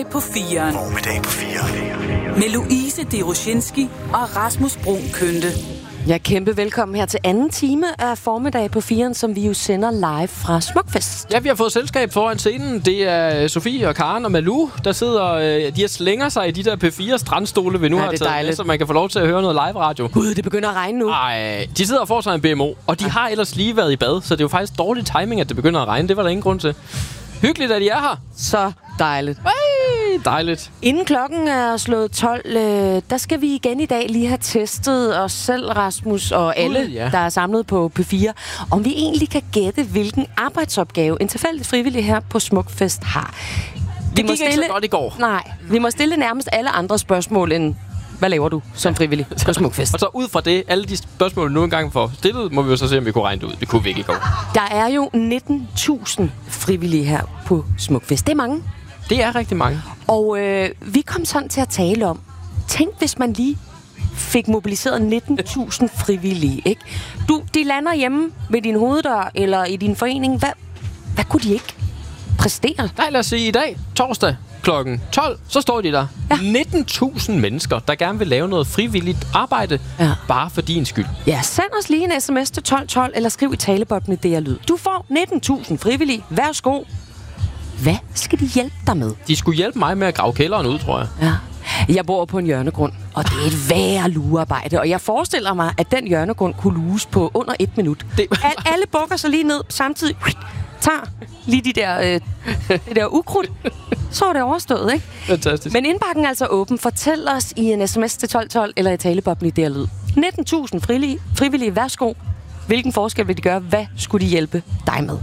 på 4'eren. Formiddag på 4'eren. Med Louise Deroshinski og Rasmus Bruun Kønte. Ja, kæmpe velkommen her til anden time af Formiddag på 4'eren, som vi jo sender live fra Smukfest. Ja, vi har fået selskab foran scenen. Det er Sofie og Karen og Malou, der sidder... de slænger sig i de der P4 strandstole, vi nu har taget med, så man kan få lov til at høre noget live-radio. Gud, det begynder at regne nu. Ej, de sidder og får sig en BMO, og de har ellers lige været i bad, så det er jo faktisk dårlig timing, at det begynder at regne. Det var der ingen grund til. Hyggeligt, at I er her. Så dejligt. Dejligt. Inden klokken er slået 12, der skal vi igen i dag lige have testet os selv, Rasmus, og alle, der er samlet på P4, om vi egentlig kan gætte, hvilken arbejdsopgave en tilfældig frivillig her på Smukfest har. Det gik ikke så godt i går. Nej, vi må stille nærmest alle andre spørgsmål end, hvad laver du som frivillig på Smukfest? Og så ud fra det, alle de spørgsmål, nu engang får stillet, må vi jo så se, om vi kunne regne det ud. Det kunne vi ikke i går. Der er jo 19.000 frivillige her på Smukfest. Det er mange. Det er rigtig mange. Og vi kom sådan til at tale om, tænk hvis man lige fik mobiliseret 19.000 frivillige, ikke? De lander hjemme ved din hoveddør eller i din forening. Hvad kunne de ikke præstere? Nej, lad os sige i dag, torsdag klokken 12, så står de der. Ja. 19.000 mennesker, der gerne vil lave noget frivilligt arbejde, bare for din skyld. Ja, send os lige en sms til 1212, eller skriv i taleboblen det er lyd. Du får 19.000 frivillige. Værsgo. Hvad skal de hjælpe dig med? De skulle hjælpe mig med at grave kælderen ud, tror jeg. Ja. Jeg bor på en hjørnegrund, og det er et værre lugearbejde. Og jeg forestiller mig, at den hjørnegrund kunne luges på under 1 minut. Alle bukker sig lige ned, samtidig tager lige det der ukrudt. Så er det overstået, ikke? Fantastisk. Men indbakken er altså åben. Fortæl os i en sms til 1212 eller i taleboblen i det lyd. 19.000 frivillige, værsgo. Hvilken forskel vil de gøre? Hvad skulle de hjælpe dig med?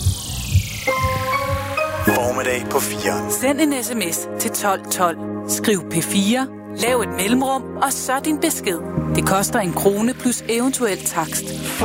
Formiddag på 4'eren. Send en sms til 1212. Skriv P4, lav et mellemrum, og så din besked. Det koster 1 krone plus eventuel takst.